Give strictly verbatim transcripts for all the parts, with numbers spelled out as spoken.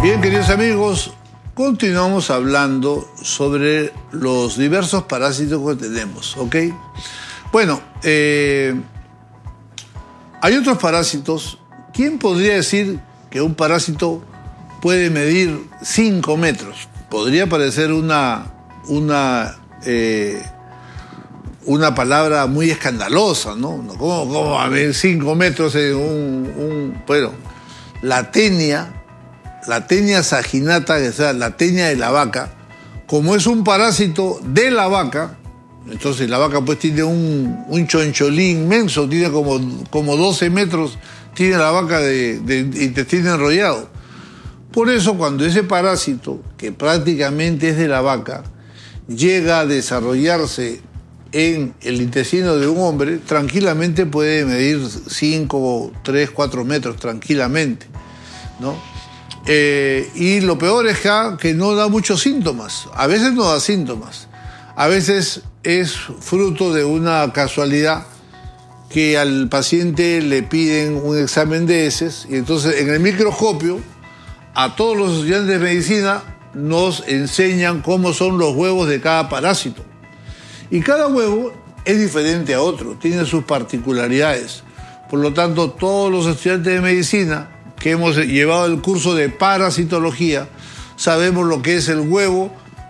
Bien, queridos amigos, continuamos hablando sobre los diversos parásitos que tenemos, ¿ok? Bueno, eh, hay otros parásitos. ¿Quién podría decir que un parásito puede medir cinco metros? Podría parecer una, una, eh, una palabra muy escandalosa, ¿no? ¿Cómo, cómo va a medir cinco metros en un, un... Bueno, la tenia, la tenia saginata, que sea la tenia de la vaca, como es un parásito de la vaca, entonces la vaca pues tiene un, un choncholín inmenso, tiene como, como doce metros, tiene la vaca de, de intestino enrollado. Por eso cuando ese parásito, que prácticamente es de la vaca, llega a desarrollarse en el intestino de un hombre, tranquilamente puede medir cinco, tres, cuatro metros, tranquilamente, ¿no? Eh, y lo peor es que, que no da muchos síntomas. A veces no da síntomas. A veces es fruto de una casualidad que al paciente le piden un examen de heces y entonces en el microscopio a todos los estudiantes de medicina nos enseñan cómo son los huevos de cada parásito. Y cada huevo es diferente a otro, tiene sus particularidades. Por lo tanto, todos los estudiantes de medicina que hemos llevado el curso de parasitología sabemos lo que es el huevo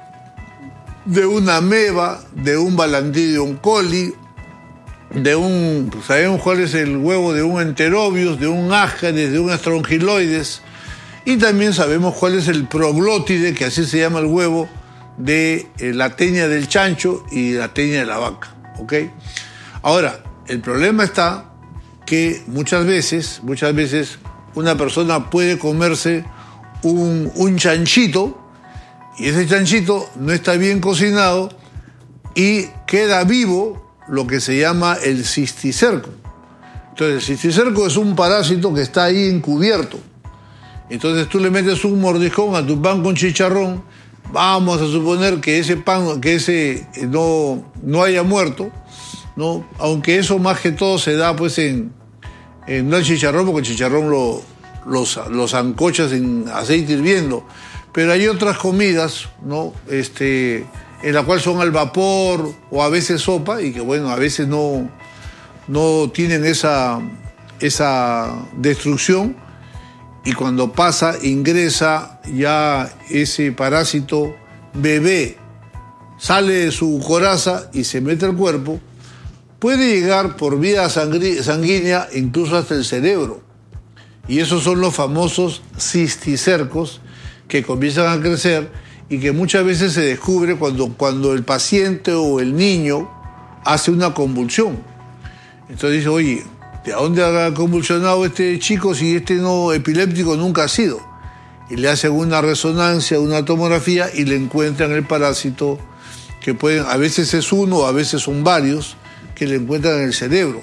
de una ameba, de un Balantidium coli, de un, sabemos cuál es el huevo de un Enterobius, de un Ascaris, de un Strongyloides, y también sabemos cuál es el proglótide, que así se llama el huevo, de eh, la tenia del chancho y la tenia de la vaca, ¿ok? Ahora, el problema está que muchas veces, muchas veces una persona puede comerse un, un chanchito y ese chanchito no está bien cocinado y queda vivo lo que se llama el cisticerco. Entonces, el cisticerco es un parásito que está ahí encubierto. Entonces tú le metes un mordiscón a tu pan con chicharrón, vamos a suponer que ese pan, que ese no, no haya muerto, ¿no? Aunque eso más que todo se da pues en, en no el chicharrón, porque el chicharrón lo, los, los ancochas en aceite hirviendo, pero hay otras comidas, ¿no? Este, en la cual son al vapor o a veces sopa y que bueno, a veces no, no tienen esa, esa destrucción. Y cuando pasa, ingresa ya ese parásito bebé, sale de su coraza y se mete al cuerpo, puede llegar por vía sanguínea incluso hasta el cerebro. Y esos son los famosos cisticercos que comienzan a crecer y que muchas veces se descubre cuando, cuando el paciente o el niño hace una convulsión. Entonces dice, oye, ¿de dónde ha convulsionado este chico si este no epiléptico nunca ha sido? Y le hacen una resonancia, una tomografía y le encuentran el parásito que pueden, a veces es uno, a veces son varios, que le encuentran en el cerebro.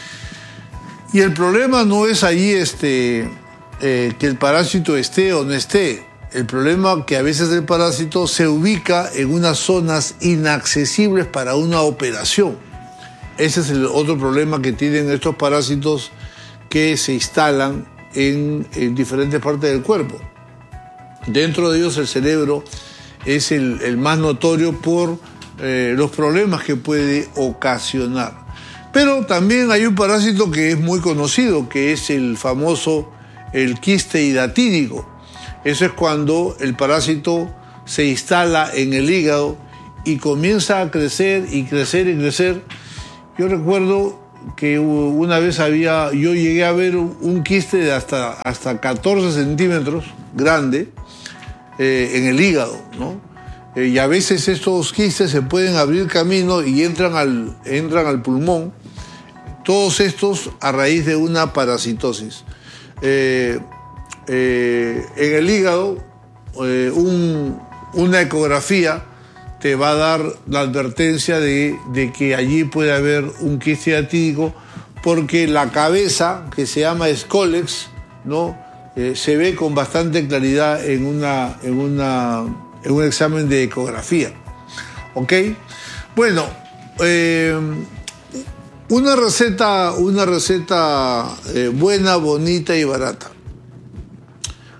Y el problema no es ahí este, eh, que el parásito esté o no esté. El problema es que a veces el parásito se ubica en unas zonas inaccesibles para una operación. Ese es el otro problema que tienen estos parásitos que se instalan en, en diferentes partes del cuerpo. Dentro de ellos el cerebro es el, el más notorio por eh, los problemas que puede ocasionar. Pero también hay un parásito que es muy conocido, que es el famoso el quiste hidatídico. Eso es cuando el parásito se instala en el hígado y comienza a crecer y crecer y crecer. Yo recuerdo que una vez había, yo llegué a ver un quiste de hasta, hasta catorce centímetros, grande, eh, en el hígado, ¿no? Eh, y a veces estos quistes se pueden abrir camino y entran al, entran al pulmón. Todos estos a raíz de una parasitosis. Eh, eh, en el hígado, eh, un, una ecografía te va a dar la advertencia de, de que allí puede haber un quiste hidatídico porque la cabeza, que se llama escólex, ¿no? Eh, se ve con bastante claridad en, una, en, una, en un examen de ecografía. ¿Ok? Bueno, eh, una receta, una receta eh, buena, bonita y barata.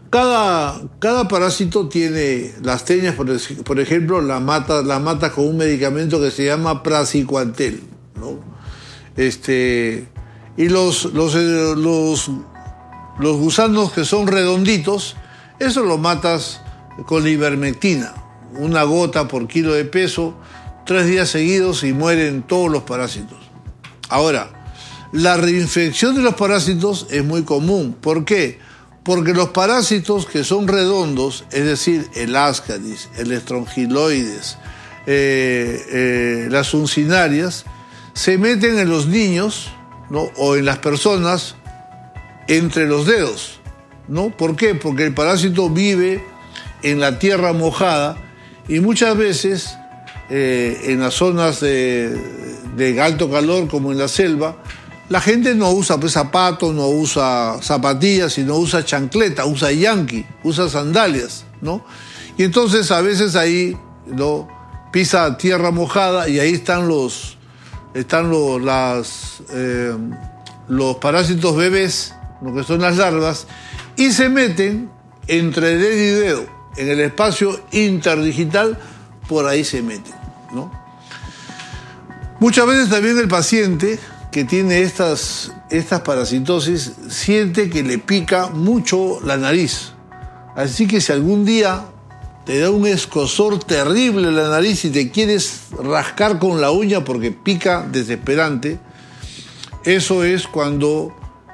Cada, cada parásito tiene las teñas, por, por ejemplo, la mata, la mata con un medicamento que se llama praziquantel, ¿no? Este, y los, los, los, los gusanos que son redonditos, eso lo matas con la ivermectina, una gota por kilo de peso, tres días seguidos y mueren todos los parásitos. Ahora, la reinfección de los parásitos es muy común. ¿Por qué? Porque los parásitos que son redondos, es decir, el ascaris, el estrongiloides, eh, eh, las uncinarias, se meten en los niños, ¿no? O en las personas entre los dedos, ¿no? ¿Por qué? Porque el parásito vive en la tierra mojada y muchas veces eh, en las zonas de, de alto calor, como en la selva, la gente no usa pues, zapatos, no usa zapatillas, sino usa chancleta, usa yanqui, usa sandalias, ¿no? Y entonces a veces ahí, ¿no? Pisa tierra mojada y ahí están los, están los, las, eh, los parásitos bebés, lo que son las larvas, y se meten entre dedo y dedo, en el espacio interdigital, por ahí se meten, ¿no? Muchas veces también el paciente que tiene estas, estas parasitosis siente que le pica mucho la nariz. Así que si algún día te da un escozor terrible en la nariz y te quieres rascar con la uña porque pica desesperante, eso es cuando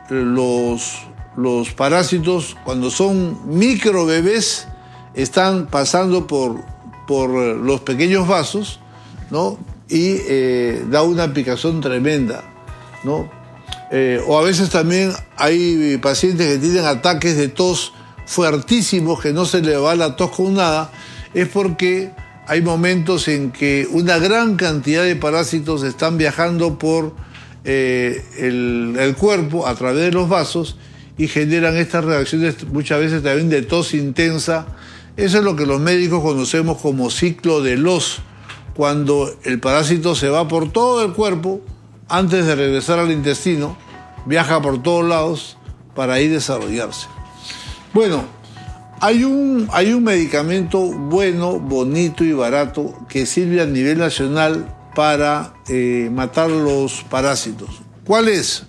los, los parásitos, cuando son micro bebés, están pasando por, por los pequeños vasos, ¿no? Y eh, da una picazón tremenda, ¿no? Eh, o a veces también hay pacientes que tienen ataques de tos fuertísimos, que no se le va la tos con nada, es porque hay momentos en que una gran cantidad de parásitos están viajando por eh, el, el cuerpo a través de los vasos y generan estas reacciones muchas veces también de tos intensa. Eso es lo que los médicos conocemos como ciclo de Loos, cuando el parásito se va por todo el cuerpo antes de regresar al intestino, viaja por todos lados para ahí desarrollarse. Bueno, hay un, hay un medicamento bueno, bonito y barato que sirve a nivel nacional para eh, matar los parásitos. ¿Cuál es?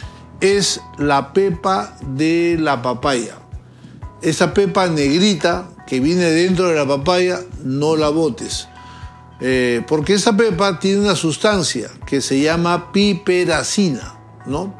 Es la pepa de la papaya. Esa pepa negrita que viene dentro de la papaya, no la botes. Eh, porque esa pepa tiene una sustancia que se llama piperacina, ¿no?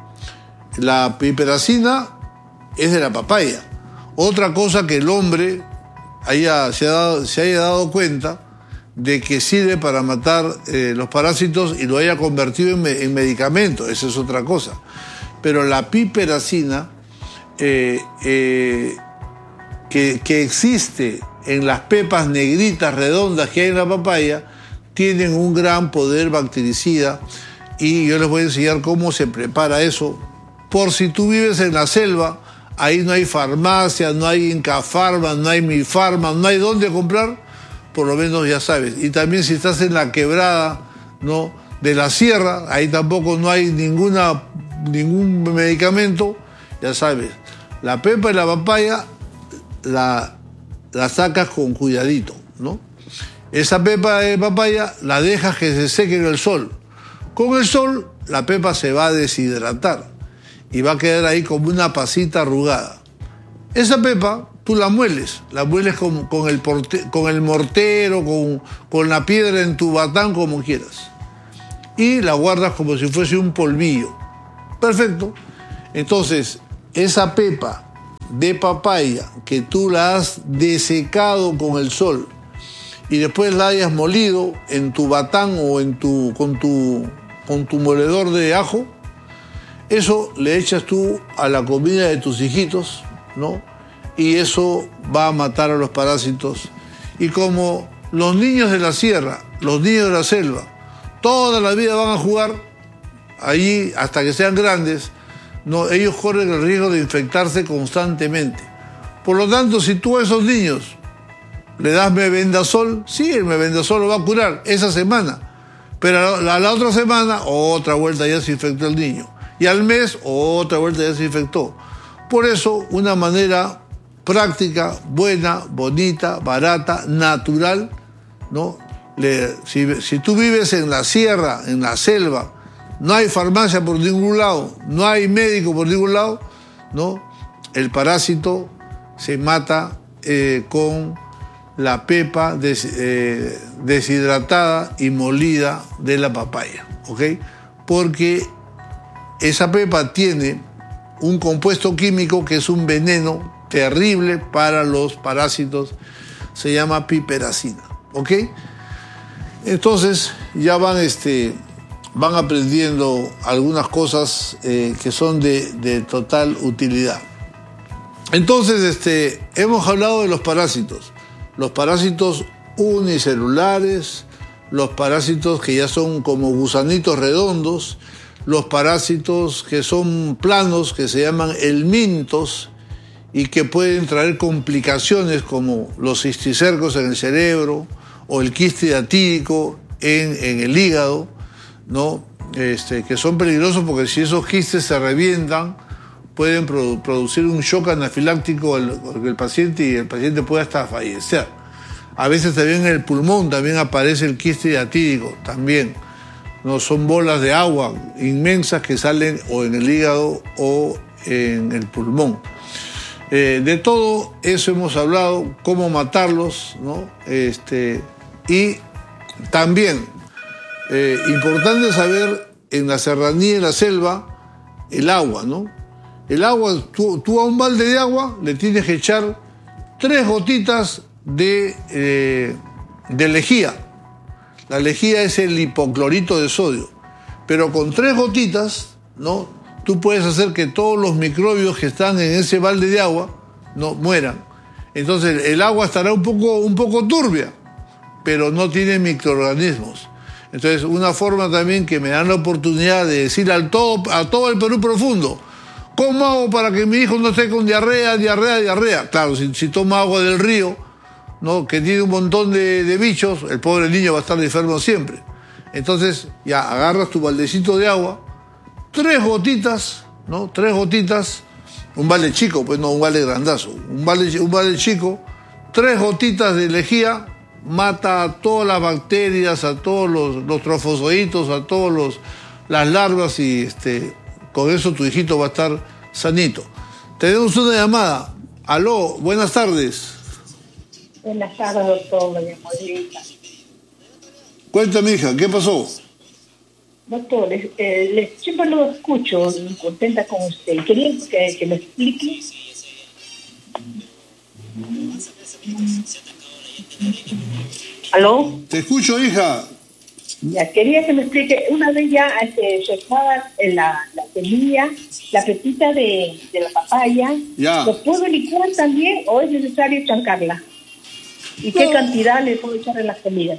La piperacina es de la papaya. Otra cosa que el hombre haya, se, ha dado, se haya dado cuenta de que sirve para matar eh, los parásitos y lo haya convertido en, me, en medicamento, esa es otra cosa. Pero la piperacina eh, eh, que, que existe en las pepas negritas redondas que hay en la papaya, tienen un gran poder bactericida y yo les voy a enseñar cómo se prepara eso. Por si tú vives en la selva, ahí no hay farmacia, no hay Incafarma, no hay Mifarma, no hay dónde comprar, por lo menos ya sabes. Y también si estás en la quebrada, ¿no?, de la sierra, ahí tampoco no hay ninguna, ningún medicamento, ya sabes. La pepa y la papaya la, la sacas con cuidadito, ¿no? Esa pepa de papaya la dejas que se seque en el sol. Con el sol, la pepa se va a deshidratar y va a quedar ahí como una pasita arrugada. Esa pepa tú la mueles, la mueles con, con, el, porte, con el mortero, con, con la piedra en tu batán, como quieras. Y la guardas como si fuese un polvillo. Perfecto. Entonces, esa pepa de papaya que tú la has desecado con el sol y después la hayas molido en tu batán o en tu, con, tu, con tu moledor de ajo, eso le echas tú a la comida de tus hijitos, ¿no? Y eso va a matar a los parásitos. Y como los niños de la sierra, los niños de la selva, toda la vida van a jugar allí hasta que sean grandes, no, ellos corren el riesgo de infectarse constantemente. Por lo tanto, si tú a esos niños le das mebendazol, sí, el mebendazol lo va a curar esa semana, pero a la, a la otra semana, otra vuelta ya se infectó el niño. Y al mes, otra vuelta ya se infectó. Por eso, una manera práctica, buena, bonita, barata, natural, ¿no? Le, si, si tú vives en la sierra, en la selva, no hay farmacia por ningún lado, no hay médico por ningún lado, ¿no? El parásito se mata eh, con la pepa des, eh, deshidratada y molida de la papaya, ¿ok? Porque esa pepa tiene un compuesto químico que es un veneno terrible para los parásitos, se llama piperacina, ¿ok? Entonces ya van, este, van aprendiendo algunas cosas eh, que son de, de total utilidad. Entonces este, hemos hablado de los parásitos, los parásitos unicelulares, los parásitos que ya son como gusanitos redondos, los parásitos que son planos, que se llaman helmintos, y que pueden traer complicaciones como los cisticercos en el cerebro o el quiste hiatídico en, en el hígado, ¿no? Este, que son peligrosos porque si esos quistes se revientan, pueden produ producir un shock anafiláctico al, al paciente y el paciente puede hasta fallecer. A veces también en el pulmón también aparece el quiste hiatídico, también. No, son bolas de agua inmensas que salen o en el hígado o en el pulmón. Eh, de todo eso hemos hablado, cómo matarlos, ¿no? Este, y también, eh, importante saber en la serranía y en la selva, el agua, ¿no? El agua, tú, tú a un balde de agua le tienes que echar tres gotitas de, eh, de lejía. La lejía es el hipoclorito de sodio, pero con tres gotitas, ¿no? Tú puedes hacer que todos los microbios que están en ese balde de agua no mueran. Entonces el agua estará un poco, un poco turbia, pero no tiene microorganismos. Entonces una forma también que me dan la oportunidad de decir al todo, a todo el Perú profundo, ¿cómo hago para que mi hijo no esté con diarrea, diarrea, diarrea? Claro, si, si toma agua del río, ¿no? Que tiene un montón de, de bichos, el pobre niño va a estar enfermo siempre. Entonces ya agarras tu baldecito de agua, tres gotitas, ¿no? Tres gotitas, un balde chico, pues no un balde grandazo, un balde, un balde chico, tres gotitas de lejía, mata a todas las bacterias, a todos los, los trofozoitos, a todos los las larvas y este, con eso tu hijito va a estar sanito. Tenemos una llamada. Aló, buenas tardes. Buenas tardes, doctor. Me llamo Lisa. Cuéntame, hija, ¿qué pasó? Doctor, eh, le, siempre lo escucho, contenta con usted. Quería que, que me explique. ¿Aló? Te escucho, hija. Ya, quería que me explique. Una vez ya este, se echaba en la, la semilla, la pepita de, de la papaya. Ya. ¿Lo puedo licuar también o es necesario chancarla? ¿Y qué No. cantidad le puedo echar en las comidas?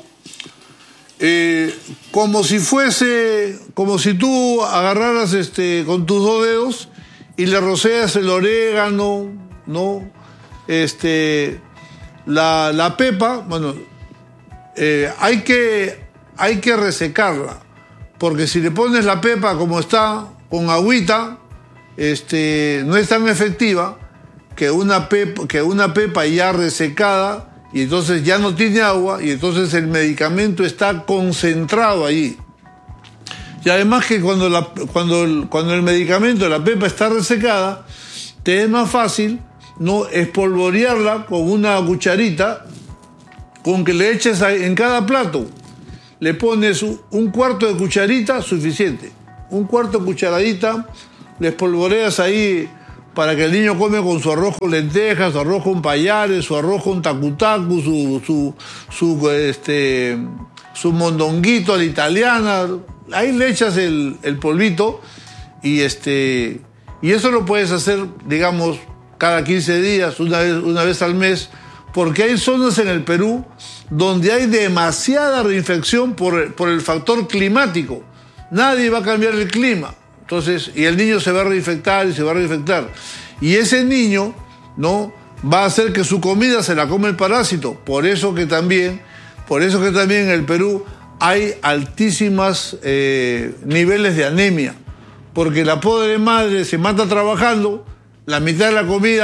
Eh, como si fuese, como si tú agarraras este, con tus dos dedos y le roceas el orégano, ¿no? Este, la, la pepa, bueno, eh, hay que, hay que resecarla, porque si le pones la pepa como está, con agüita, este, no es tan efectiva que una pepa, que una pepa ya resecada, y entonces ya no tiene agua, y entonces el medicamento está concentrado allí. Y además que cuando, la, cuando, el, cuando el medicamento, la pepa está resecada, te es más fácil no espolvorearla con una cucharita, con que le eches en cada plato, le pones un cuarto de cucharita, suficiente. Un cuarto de cucharadita, le espolvoreas ahí para que el niño come con su arroz con lentejas, su arroz con payares, su arroz con tacutacu, su, su, su, este, su mondonguito a la italiana. Ahí le echas el, el polvito y, este, y eso lo puedes hacer, digamos, cada quince días, una vez, una vez al mes, porque hay zonas en el Perú donde hay demasiada reinfección por, por el factor climático. Nadie va a cambiar el clima. Entonces, y el niño se va a reinfectar y se va a reinfectar. Y ese niño, ¿no?, va a hacer que su comida se la come el parásito. Por eso que también, por eso que también en el Perú hay altísimas eh, niveles de anemia. Porque la pobre madre se mata trabajando, la mitad de la comida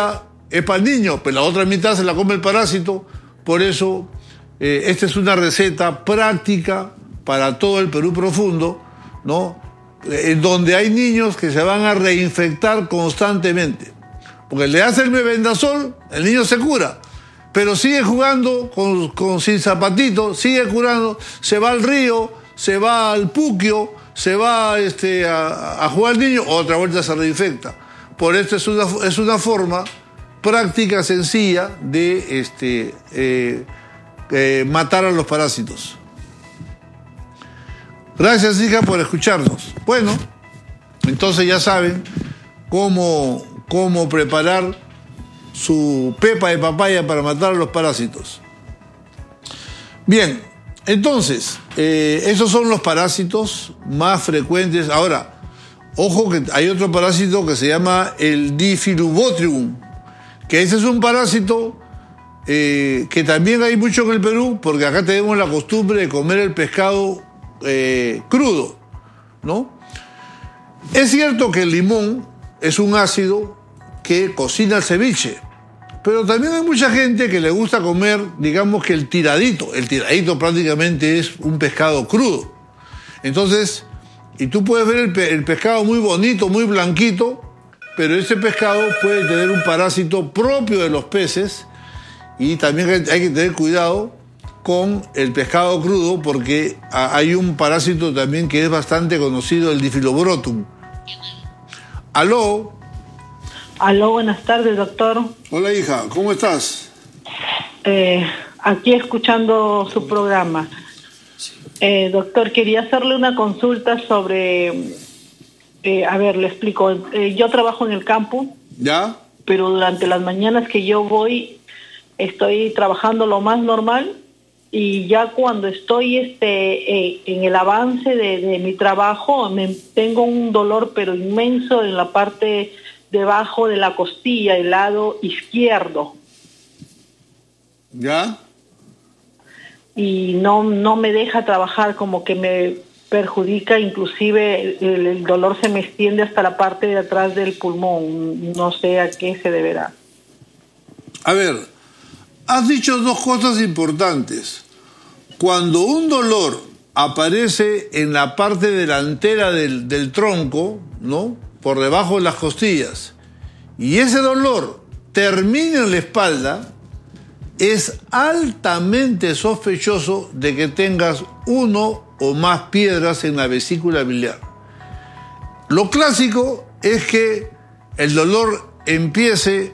es para el niño, pero la otra mitad se la come el parásito. Por eso, eh, esta es una receta práctica para todo el Perú profundo, ¿no? En donde hay niños que se van a reinfectar constantemente. Porque le hace el mebendazol, el niño se cura, pero sigue jugando con, con, sin zapatitos, sigue curando, se va al río, se va al puquio, se va este, a, a jugar al niño, otra vuelta se reinfecta. Por esto es una, es una forma práctica, sencilla, de este, eh, eh, matar a los parásitos. Gracias, hija, por escucharnos. Bueno, entonces ya saben cómo, cómo preparar su pepa de papaya para matar a los parásitos. Bien, entonces, eh, esos son los parásitos más frecuentes. Ahora, ojo que hay otro parásito que se llama el Diphyllobotrium, que ese es un parásito eh, que también hay mucho en el Perú, porque acá tenemos la costumbre de comer el pescado eh, crudo, ¿no? Es cierto que el limón es un ácido que cocina el ceviche, pero también hay mucha gente que le gusta comer, digamos que el tiradito. El tiradito prácticamente es un pescado crudo. Entonces, y tú puedes ver el, pe el pescado muy bonito, muy blanquito, pero ese pescado puede tener un parásito propio de los peces, y también hay que tener cuidado con el pescado crudo, porque hay un parásito también que es bastante conocido, el Diphyllobotrium. Aló. Aló, buenas tardes, doctor. Hola, hija, ¿cómo estás? Eh, aquí escuchando su programa. Eh, doctor, quería hacerle una consulta sobre... Eh, a ver, le explico. Eh, yo trabajo en el campo. ¿Ya? Pero durante las mañanas que yo voy, estoy trabajando lo más normal, y ya cuando estoy este eh, en el avance de, de mi trabajo, me, tengo un dolor pero inmenso en la parte debajo de la costilla, el lado izquierdo. ¿Ya? Y no, no me deja trabajar, como que me perjudica, inclusive el, el dolor se me extiende hasta la parte de atrás del pulmón. No sé a qué se deberá. A ver, has dicho dos cosas importantes. Cuando un dolor aparece en la parte delantera del, del tronco, ¿no?, por debajo de las costillas, y ese dolor termina en la espalda, es altamente sospechoso de que tengas uno o más piedras en la vesícula biliar. Lo clásico es que el dolor empiece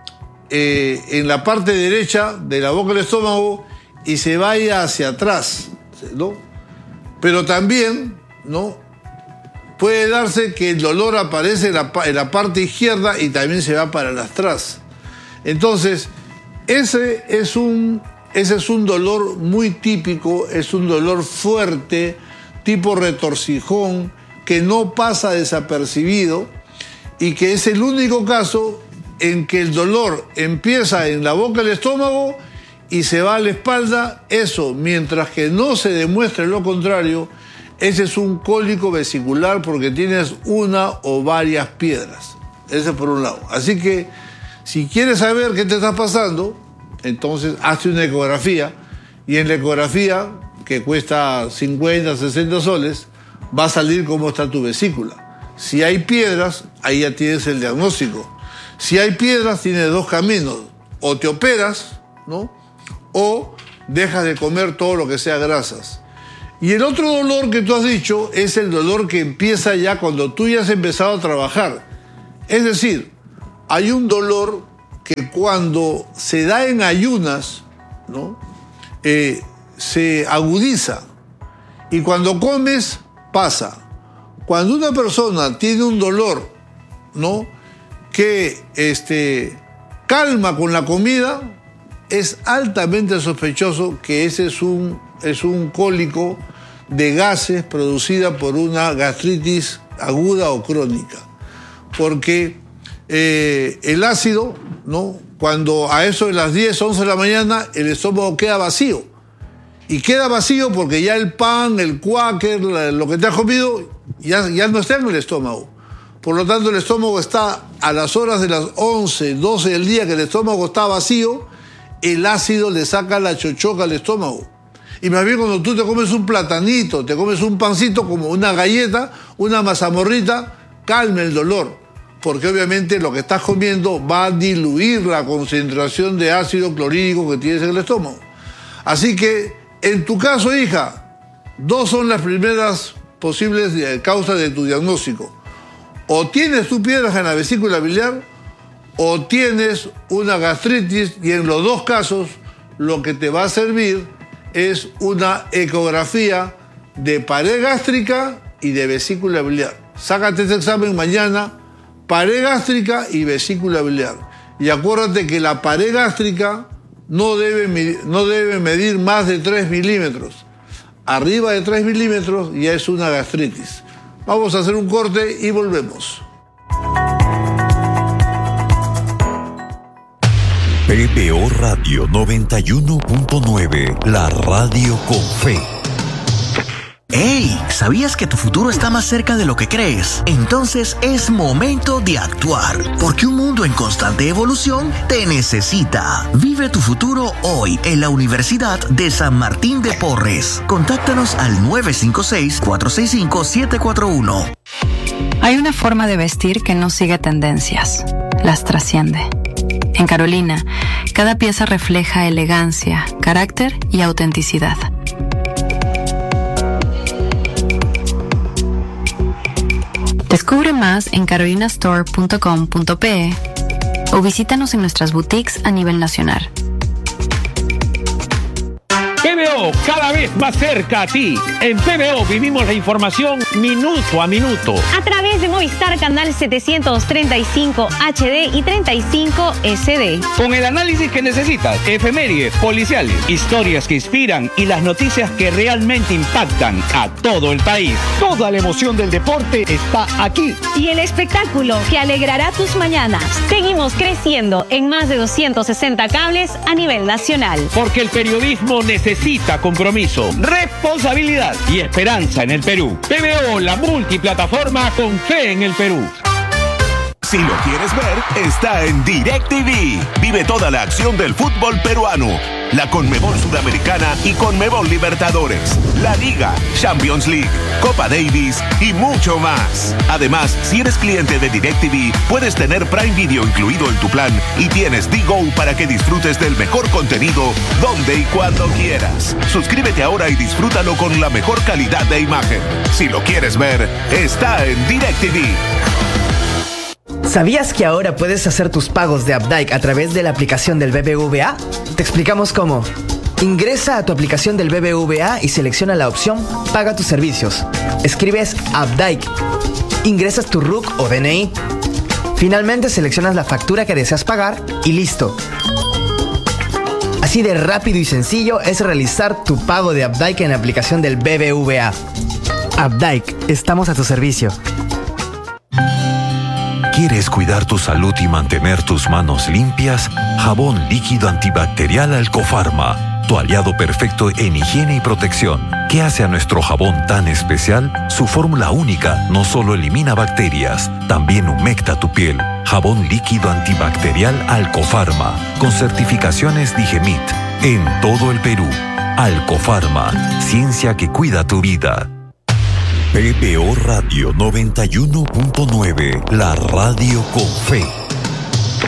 eh, en la parte derecha de la boca del estómago y se vaya hacia atrás, ¿no? Pero también, ¿no?, puede darse que el dolor aparece en la, en la parte izquierda y también se va para atrás. Entonces, ese es un, ese es un dolor muy típico, es un dolor fuerte, tipo retorcijón, que no pasa desapercibido, y que es el único caso en que el dolor empieza en la boca del estómago y se va a la espalda. Eso, mientras que no se demuestre lo contrario, ese es un cólico vesicular, porque tienes una o varias piedras. Ese por un lado. Así que, si quieres saber qué te está pasando, entonces hazte una ecografía, y en la ecografía, que cuesta cincuenta, sesenta soles, va a salir cómo está tu vesícula. Si hay piedras, ahí ya tienes el diagnóstico. Si hay piedras, tienes dos caminos. O te operas, ¿no?, o dejas de comer todo lo que sea grasas. Y el otro dolor que tú has dicho es el dolor que empieza ya cuando tú ya has empezado a trabajar. Es decir, hay un dolor que cuando se da en ayunas, ¿no?, eh, se agudiza, y cuando comes pasa. Cuando una persona tiene un dolor, ¿no?, que este, calma con la comida, es altamente sospechoso que ese es un, es un cólico de gases producida por una gastritis aguda o crónica. Porque eh, el ácido, ¿no?, cuando a eso de las diez, once de la mañana, el estómago queda vacío. Y queda vacío porque ya el pan, el cuáquer, lo que te has comido, ya, ya no está en el estómago. Por lo tanto, el estómago está a las horas de las once, doce del día que el estómago está vacío, el ácido le saca la chochoca al estómago. Y más bien cuando tú te comes un platanito, te comes un pancito como una galleta, una mazamorrita, calma el dolor. Porque obviamente lo que estás comiendo va a diluir la concentración de ácido clorhídrico que tienes en el estómago. Así que, en tu caso, hija, dos son las primeras posibles causas de tu diagnóstico. O tienes tú piedras en la vesícula biliar, o tienes una gastritis, y en los dos casos lo que te va a servir es una ecografía de pared gástrica y de vesícula biliar. Sácate este examen mañana, pared gástrica y vesícula biliar. Y acuérdate que la pared gástrica no debe, no debe medir más de tres milímetros. Arriba de tres milímetros ya es una gastritis. Vamos a hacer un corte y volvemos. P B O Radio noventa y uno punto nueve, la radio con fe. ¡Hey! ¿Sabías que tu futuro está más cerca de lo que crees? Entonces es momento de actuar, porque un mundo en constante evolución te necesita. Vive tu futuro hoy en la Universidad de San Martín de Porres. Contáctanos al nueve cinco seis, cuatro seis cinco, siete cuatro uno. Hay una forma de vestir que no sigue tendencias, las trasciende. En Carolina, cada pieza refleja elegancia, carácter y autenticidad. Descubre más en carolina store punto com punto pe o visítanos en nuestras boutiques a nivel nacional. P B O, cada vez más cerca a ti. En P B O vivimos la información minuto a minuto. A través de Movistar Canal setecientos treinta y cinco H D y treinta y cinco S D. Con el análisis que necesitas, efemérides, policiales, historias que inspiran y las noticias que realmente impactan a todo el país. Toda la emoción del deporte está aquí. Y el espectáculo que alegrará tus mañanas. Seguimos creciendo en más de doscientos sesenta cables a nivel nacional. Porque el periodismo necesita Necesita compromiso, responsabilidad y esperanza en el Perú. P B O, la multiplataforma con fe en el Perú. Si lo quieres ver, está en DirecTV. Vive toda la acción del fútbol peruano, la Conmebol Sudamericana y Conmebol Libertadores, la Liga, Champions League, Copa Davis y mucho más. Además, si eres cliente de DirecTV, puedes tener Prime Video incluido en tu plan y tienes D-Go para que disfrutes del mejor contenido donde y cuando quieras. Suscríbete ahora y disfrútalo con la mejor calidad de imagen. Si lo quieres ver, está en DirecTV. ¿Sabías que ahora puedes hacer tus pagos de Updike a través de la aplicación del B B V A? Te explicamos cómo. Ingresa a tu aplicación del B B V A y selecciona la opción Paga tus servicios. Escribes Updike. Ingresas tu R U C o D N I. Finalmente seleccionas la factura que deseas pagar y listo. Así de rápido y sencillo es realizar tu pago de Updike en la aplicación del B B V A. Updike, estamos a tu servicio. ¿Quieres cuidar tu salud y mantener tus manos limpias? Jabón líquido antibacterial Alcofarma, tu aliado perfecto en higiene y protección. ¿Qué hace a nuestro jabón tan especial? Su fórmula única no solo elimina bacterias, también humecta tu piel. Jabón líquido antibacterial Alcofarma, con certificaciones Digemit, en todo el Perú. Alcofarma, ciencia que cuida tu vida. P B O Radio noventa y uno punto nueve, la radio con fe.